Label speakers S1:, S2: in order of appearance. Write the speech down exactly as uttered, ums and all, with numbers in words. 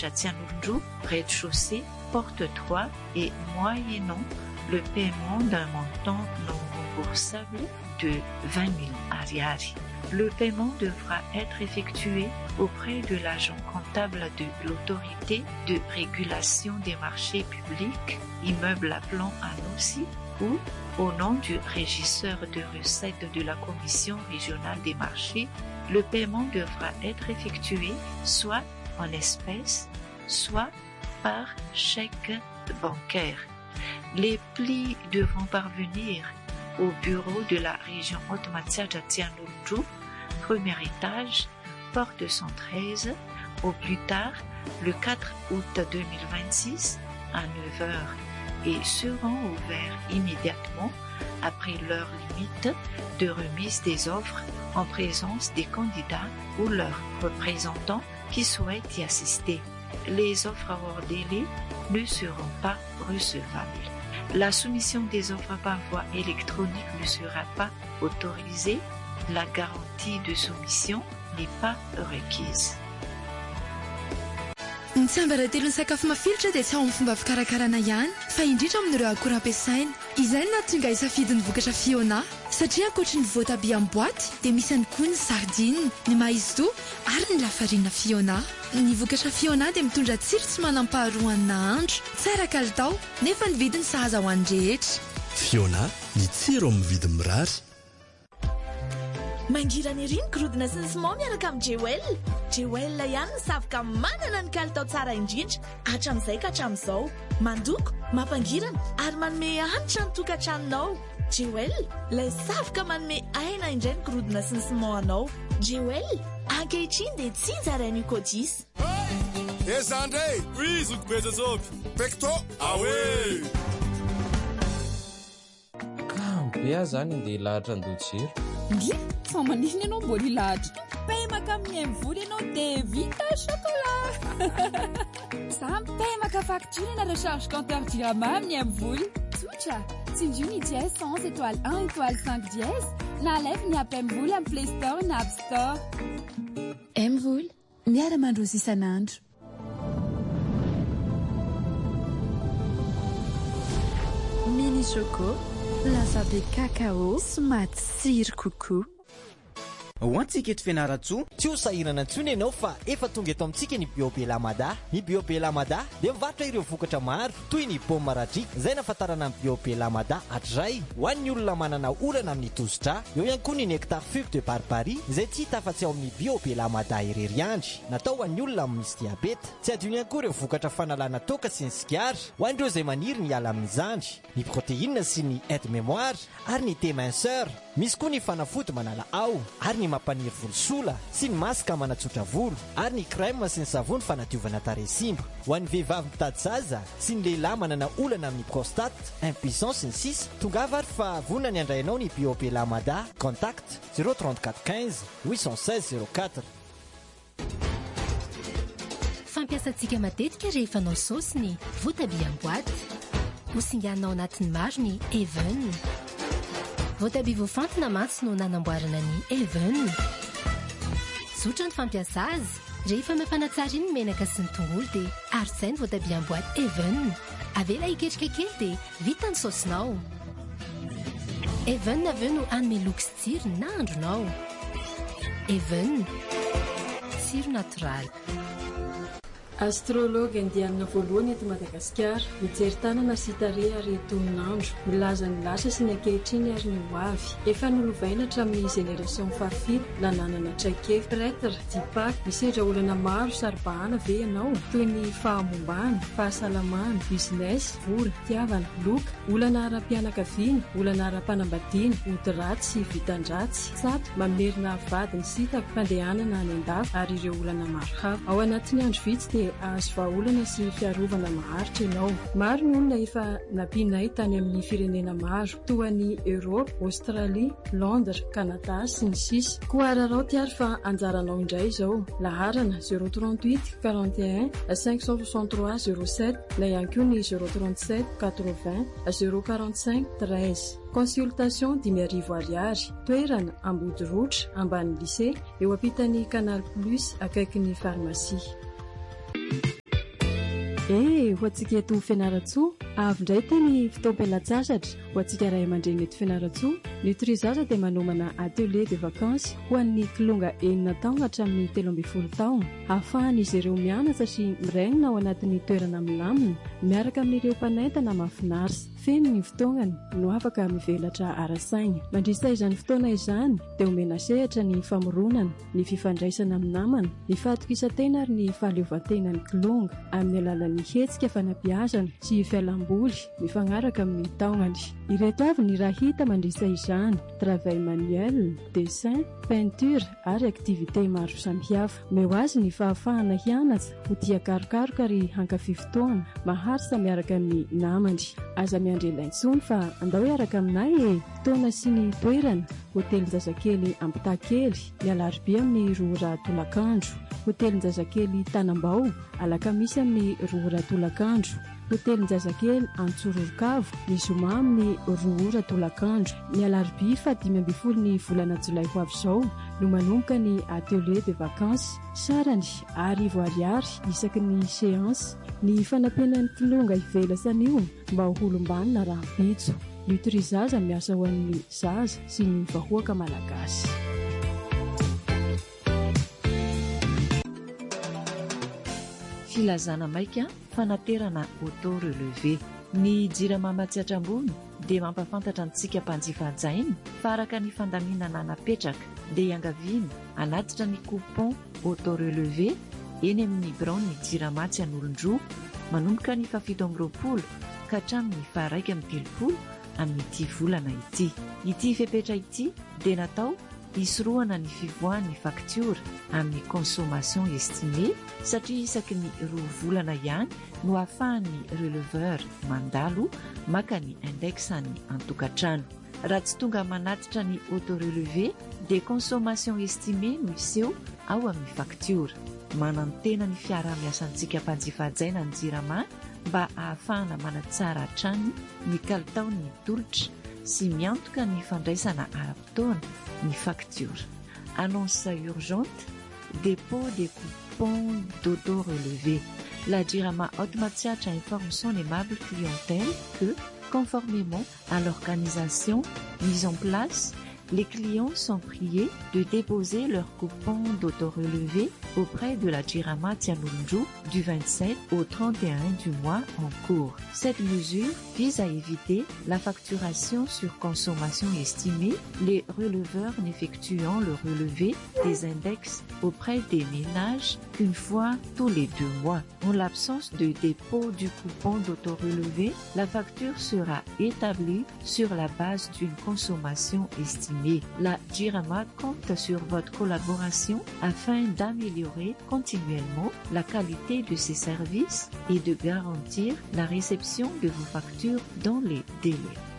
S1: Tianlundru, rez-de-chaussée, porte trois et moyennant le paiement d'un montant non remboursable de vingt mille ariari. Le paiement devra être effectué auprès de l'agent comptable de l'autorité de régulation des marchés publics, immeuble à plan Anossi, ou au nom du régisseur de recettes de la Commission régionale des marchés. Le paiement devra être effectué soit en espèces, soit par chèque bancaire. Les plis devront parvenir au bureau de la région Haute-Matsaja Tianlundru, premier étage, porte cent treize, au plus tard le quatre août deux mille vingt-six à neuf heures et seront ouverts immédiatement après l'heure limite de remise des offres en présence des candidats ou leurs représentants qui souhaitent y assister. Les offres hors délai ne seront pas recevables. La soumission des offres par voie électronique ne sera pas autorisée. La garantie de soumission n'est pas requise.
S2: Ny tsiambaratelon'ny sakafo mafilotra dia tsy ao amin'ny fomba fikarakarana ihany fa indrindra amin'ireo akora ampiasaina. Izay no nahatonga hisafidin'ny vokatra Fiona satria ankoatry ny voatabia amin'ny boaty dia misy ihany koa ny sardine, ny maïzou ary ny lafarina Fiona. Ny vokatra Fiona dia mitondra tsiro tsy manam-paharoa amin'ny nahandro, tsara kalitao nefa ny vidiny sahaza ho an'ny rehetra.
S3: Fiona, ny tsiro amin'ny vidiny mirary.
S4: Mangirana ery ny gorodona sy ny simao miaraka amin'ny Jewel. Jewel ihany ny savoka manana ny kalitao tsara indrindra hatramin'izay ka hatramin'izao. Mandoko, mampangirana ary manome hanitra ny tokantranonao. Jewel, ilay savoka manome aina indray ny gorodona sy ny simao anao. Jewel, ankehitriny dia tsy zarain'io kodisy.
S5: Ezandre, oui, zokobeza zoky. Pecto, awe.
S6: Be aho zany andeha lahatra andoha-tsiro.
S7: Ngia, fa maniny ianao mbola ilahatra. Pemaka amin'ny haimvoly ianao dia vita chocolat. Samy pemaka facture na recharge compteur dirama amin'ny haimvoly. Tsotra, tsinjony dièse cent onze étoile un étoile cinq dièse na alefa ny app haimvoly amin'ny Play Store na App Store.
S2: Haimvoly, miara-mandrozy isan'andro. Mini Choco, lasa be cacao, smatsiro coucou.
S8: Ho antsika eto Fianaratsoa, tsy ho sahirana intsony ianao fa efa tonga eto amintsika ny Biopé Lamada. Ny Biopé Lamada dia mivarotra ireo vokatra maro toy ny paoma maradrika izay nafatarana ny Biopé Lamada hatray ho an'ny olona manana olana amin'ny tosidra. Eo ihany koa ny nectar fugue de barbarie izay tsy hita afa-tsy ao amin'ny Biopé Lamada irery andry, natao ho an'ny olona misy diabeta. Tsy adino ihany koa ireo vokatra fanalana toka sy ny sigara ho an'ireo izay maniry ny ala amin'izandry, ny protéine sy ny aide mémoire ary ny thé-minceur. Misy koa ny fanafody manala ao ary ny mampaniry volosola sy ny masaka manatsotra volo ary ny crème sy ny savony fanadiovana tarehy simba ho an'ny vehivavy mitady zaza sy ny lehilahy manana olana amin'ny prostate, impuissance sy ny sisa. Tongava ary fa vonona ny andrainao ny Biopé Lamada. Contact zéro trente-quatre quinze huit cent seize zéro quatre.
S9: Fampiasantsika matetika rehefa anao saosy ny voatabia amin'ny boaty. Hosinganao anatin'ny maro ny Even. Voatabia voafantina mantsy no nanamboarana ny Even. Tsotra ny fampiasa azy rehefa mampanatsara iny ny menaka sy ny tongolo dia arotsay ny voatabia amin'ny boaty Even. Avela iketrika kely dia vita ny saosinao. Even aveo no anome look sy tsiro na andronao. Even, tsiro natoraly.
S10: Astrologue indianina voalohany eto Madagasikara, mijery tanana sy tarehy ary toninandro, milaza ny lasa sy ny ankehitriny ary ny hoavy. Efa nolovaina hatramin'ny génération fahafito, nananana traikefa, prêtre, dipak, misedra olana maro saribahana ve ianao, toy ny fahamombana, fahasalamana, business, vola, tiavana, loka, olana ara-pianakaviana, olana ara-panambadiana, ody ratsy sy vitan-dratsy, sato, mamerina vadiny sitako, fandehanana any an-dafy ary ireo olana maro hafa. Ao anatin'ny andro vitsy dia azo vahaolana sy fiarovana maharitra ianao. Maro ny olona efa nampinay tany amin'ny firenena maro toa ny Europe, Australie, Londres, Canada sy ny sisa. Koararao tiary fa anjaranao indray izao. Laharana zéro trente-huit quarante et un cinq cent soixante-trois zéro sept, na ihany koa ny zéro trente-sept quatre-vingts zéro quarante-cinq treize. Consultation dimy arivo ariary. Toerana Ambodirotra, ambany lycée, eo ampitan'ny Canal Plus akaikin'ny pharmacie. e ho antsika eto fianaratsoa avy indray teny fotoam-pialatsasatra ho antsika ray aman-dreny eto fianaratsoa ny torizasa dia manomana atelier de vacances ho an'ny kilonga enina taona hatramin'ny telo ambin'ny folo taona ahafahan'izy ireo mianatra sy miraingina ao anatin'ny toerana milamina miaraka amin'ireo mpanaintana mahafinaritra feno ny fotoanany no afaka mivelatra ara-saina mandrisa izany fotoana izany dia omena sehatra ny famoronana ny fifandraisana amin'ny namana ny fahatokisantena ary ny fahaleovantenany kilonga amin'ny alalan'ny hetsika fanabeazana sy fialamboly mifanaraka amin'ny taonany ireto avy ny raha hita mandrisa izany travail manuel dessin peinture ary aktivité maro samihafa meo azy ny fahafahana hianatra ho tia karokaroka ary hankafy fotoana maharitra miaraka amin'ny namany aza miandrelaintsony fa andao hiaraka aminay e fotoana sy ny toerana hotely zazakely ampitakely mialaribia amin'ny roa tolakandro hotely zazakely tanambao alakamisy amin'ny roa tolakandro hotely zazakely antsororokavo ny zoma amin'ny roa tolakandro ny alaribia fa dimy ambin'ny folo ny volana jolay ho avy izao no manomboka ny atelier de vacances sarany arivo ariary isaky ny séance ny fanampenan'ny kilonga ivelasan'io mba ho holombanina raha bitso ny torizasa miasa ho an'ny zaza sy ny vahoaka malagasy
S1: filazana maika fanaterana auto relevé ny jirama matsiatra ambony dia mampafantatra antsika mpanjifanjainy fa araka ny fandaminana napetraka dia iangaviana anatitra ny coupon auto relevé eny amin'ny braon ny jirama tsy an'olondroa manomboka ny fafito amby roapolo ka hatramin'ny faharaika amin'ny telopolo amin'ity volana ity ity fepetra ity dia natao hisoroana ny fivoahan'ny facture amin'ny consommation estimée satria isaky ny roa volana ihany no ahafahan'ny releveur mandalo maka ny index any antokatrano raha tsy tonga manatitra ny autorelevé dia consommation estimée no iseho ao amin'ny facture manantena ny fiara-miasantsika mpanjifahajaina ny jirama mba ahafahana manatsara hatrany ny kalitaony tolotra sy miantoka ny fandraisana ara-potoana ny facture. Annonce urgente, dépôt des coupons d'auto-relevé. La Jirama Automatiach informe son aimable clientèle que, conformément à l'organisation mise en place, les clients sont priés de déposer leur coupon d'auto-relevé auprès de la Jirama Tianulunju du vingt-sept au trente et un du mois en cours. Cette mesure vise à éviter la facturation sur consommation estimée, les releveurs n'effectuant le relevé des index auprès des ménages qu'une fois tous les deux mois. En l'absence de dépôt du coupon d'auto-relevé, la facture sera établie sur la base d'une consommation estimée. La Jirama compte sur votre collaboration afin d'améliorer continuellement la qualité de ses services et de garantir la réception de vos factures dans les délais.